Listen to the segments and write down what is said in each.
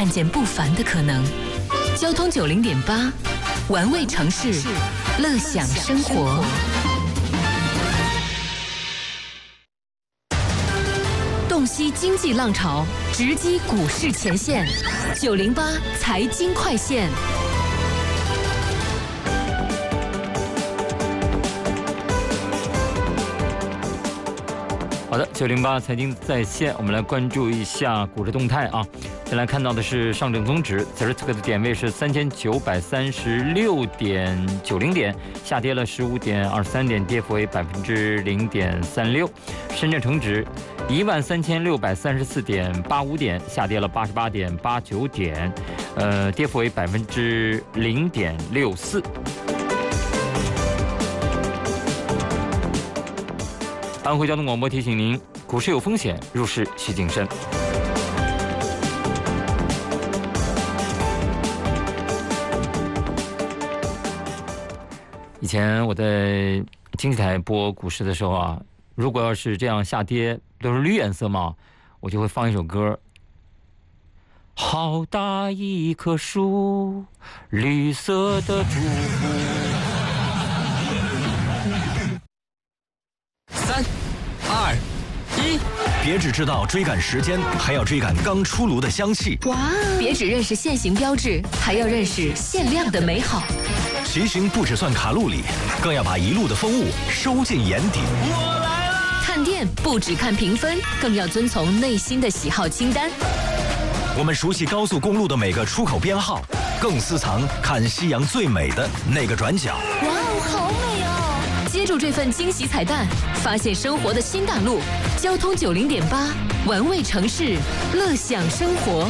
看见不凡的可能。交通90.8，玩味城市，乐享生活。洞悉经济浪潮，直击股市前线，908财经快线。 好的，908财经在线，我们来关注一下股市动态啊。先来看到的是上证综指，此时此刻的点位是3936.90点，下跌了15.23点，跌幅为0.36%。深圳成指13634.85点，下跌了88.89点，跌幅为0.64%。安徽交通广播提醒您，股市有风险，入市需谨慎。以前我在经济台播股市的时候啊，如果要是这样下跌都是绿颜色嘛，我就会放一首歌。好大一棵树，绿色的祝福。 3、2、1，别只知道追赶时间，还要追赶刚出炉的香气。 哇！别只认识现行标志，还要认识限量的美好。 骑行不只算卡路里，更要把一路的风物收进眼底。 我来了！看店不只看评分，更要遵从内心的喜好清单。 我们熟悉高速公路的每个出口编号，更私藏看夕阳最美的那个转角。 哇哦，好美哦！接住这份惊喜彩蛋，发现生活的新大陆。交通90.8，玩味城市，乐享生活。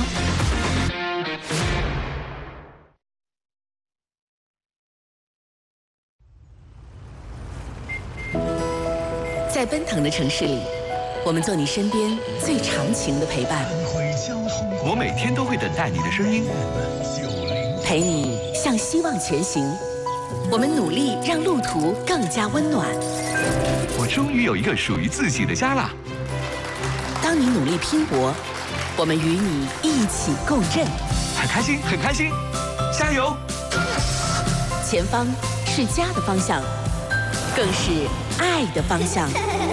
在奔腾的城市里，我们做你身边最长情的陪伴。 我每天都会等待你的声音， 陪你向希望前行。我们努力让路途更加温暖。 我终于有一个属于自己的家啦！ 当你努力拼搏，我们与你一起共振。 很开心，很开心，加油！ 前方是家的方向，更是爱的方向。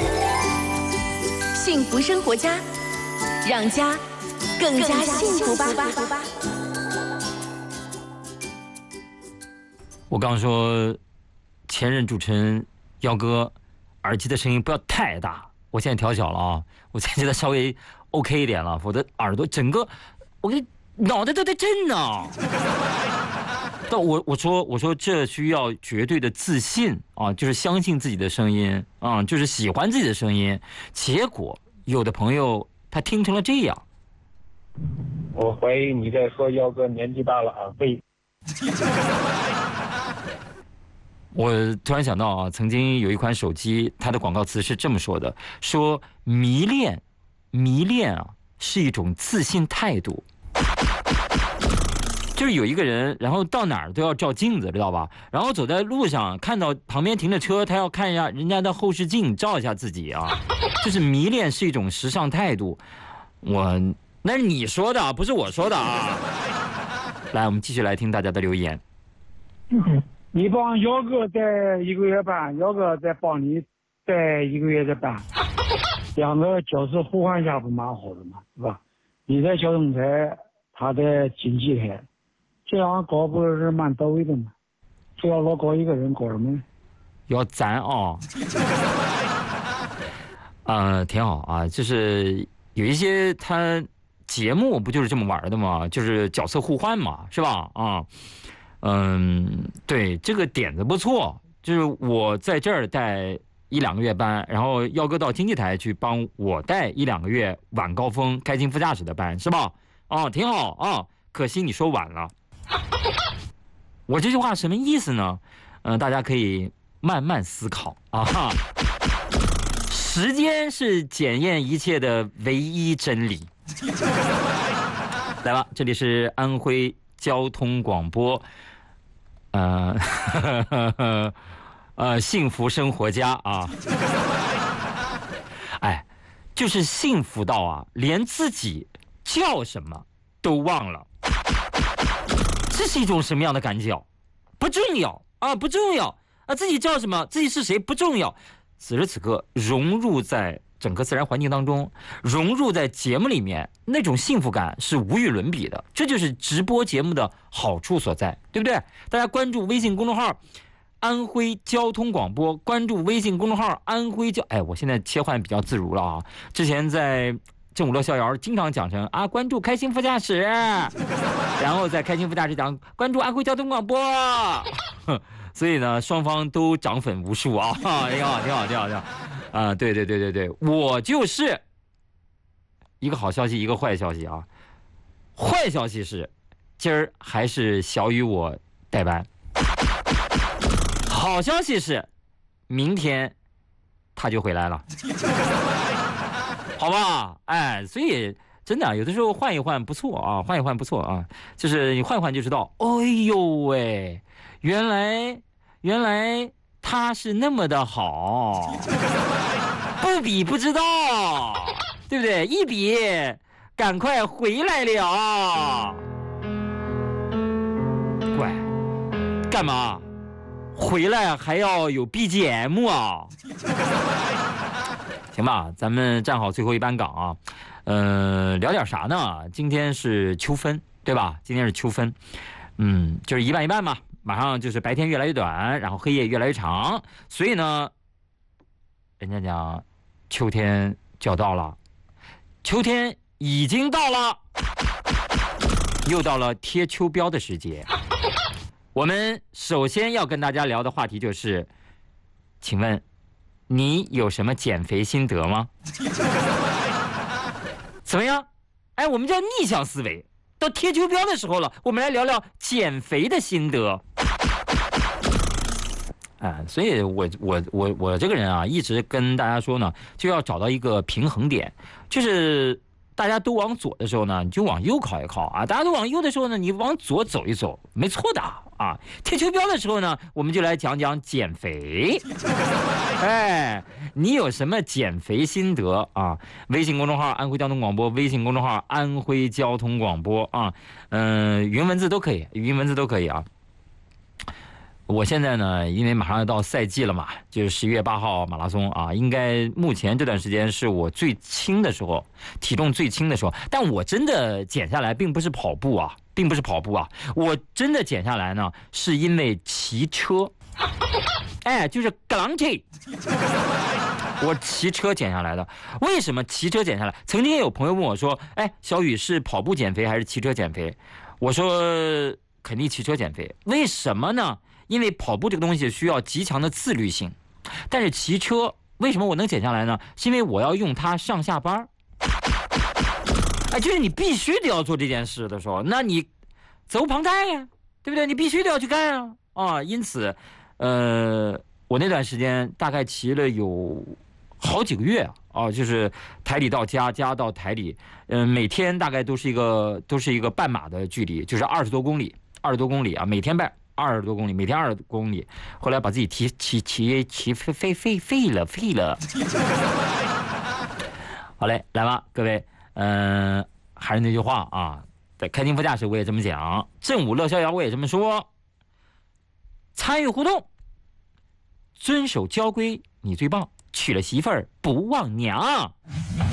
幸福生活家，让家更加幸福吧。 我刚说前任主持人姚哥耳机的声音不要太大，我现在调小了啊，我现在觉得稍微 OK 一点了，否则耳朵整个我给脑袋都在震呢。但我说这需要绝对的自信啊，就是相信自己的声音啊，就是喜欢自己的声音。结果有的朋友他听成了这样。 我怀疑你在说姚哥年纪大了啊，被。 我突然想到啊，曾经有一款手机，它的广告词是这么说的：说迷恋啊是一种自信态度。就是有一个人，然后到哪儿都要照镜子，知道吧？然后走在路上，看到旁边停着车，他要看一下人家的后视镜，照一下自己啊。就是迷恋是一种时尚态度。那是你说的，不是我说的啊。来，我们继续来听大家的留言。 你帮姚哥带1个月半，姚哥再帮你带1个月的半，两个角色互换一下不蛮好的嘛，是吧？你在交通台，他在经济台，这样搞不是蛮到位的嘛？只要老搞一个人搞什么？ 要咱啊，挺好啊，就是有一些他节目不就是这么玩的吗？就是角色互换嘛，是吧？啊。对，这个点子不错，就是我在这儿带1-2个月班，然后姚哥到经济台去帮我带1-2个月晚高峰开心副驾驶的班，是吧？哦，挺好啊，可惜你说晚了。我这句话什么意思呢？大家可以慢慢思考啊哈。时间是检验一切的唯一真理。来吧，这里是安徽交通广播。幸福生活家啊，哎，就是幸福到啊，连自己叫什么都忘了。这是一种什么样的感觉？不重要啊，不重要啊，自己叫什么，自己是谁不重要。此时此刻融入在整个自然环境当中，融入在节目里面，那种幸福感是无与伦比的。这就是直播节目的好处所在，对不对？大家关注微信公众号安徽交通广播，关注微信公众号安徽我现在切换比较自如了啊。之前在正午乐逍遥经常讲成啊，关注开心副驾驶，然后在开心副驾驶讲关注安徽交通广播，所以呢，双方都涨粉无数啊，挺好啊，对，我就是一个好消息，一个坏消息啊。坏消息是，今儿还是小雨我代班。好消息是，明天他就回来了，好吧？所以真的有的时候换一换不错啊，换一换不错啊，就是你换一换就知道，哎呦喂，原来他是那么的好，不比不知道，对不对？一比，赶快回来了，乖，干嘛？回来还要有 BGM 啊？行吧，咱们站好最后一班岗啊。聊点啥呢？今天是秋分，对吧？今天是秋分，就是一半一半嘛。马上就是白天越来越短，然后黑夜越来越长，所以呢，人家讲秋天就要到了，秋天已经到了，又到了贴秋膘的时节。我们首先要跟大家聊的话题就是，请问你有什么减肥心得吗？怎么样？我们叫逆向思维，到贴秋膘的时候了，我们来聊聊减肥的心得。所以我这个人啊，一直跟大家说呢，就要找到一个平衡点，就是大家都往左的时候呢，你就往右靠一靠啊；大家都往右的时候呢，你往左走一走，没错的啊。贴秋膘的时候呢，我们就来讲讲减肥。你有什么减肥心得啊？微信公众号安徽交通广播，微信公众号安徽交通广播啊，语音文字都可以啊。我现在呢，因为马上要到赛季了嘛，就是11月8号马拉松啊，应该目前这段时间是我最轻的时候，体重最轻的时候。但我真的减下来并不是跑步啊，我真的减下来呢，是因为骑车，就是格朗体，我骑车减下来的。为什么骑车减下来？曾经也有朋友问我说，小雨是跑步减肥还是骑车减肥？我说肯定骑车减肥。为什么呢？因为跑步这个东西需要极强的自律性，但是骑车为什么我能减下来呢？是因为我要用它上下班。就是你必须得要做这件事的时候，那你责无旁贷呀，对不对？你必须得要去干啊！因此，我那段时间大概骑了有好几个月啊，就是台里到家，家到台里，每天大概都是一个半马的距离，就是20多公里啊，每天半。20多公里，每天20多公里，后来把自己骑废了。好嘞，来吧，各位，还是那句话啊，在开心副驾驶我也这么讲，正午乐逍遥我也这么说，参与互动，遵守交规你最棒，娶了媳妇儿不忘娘。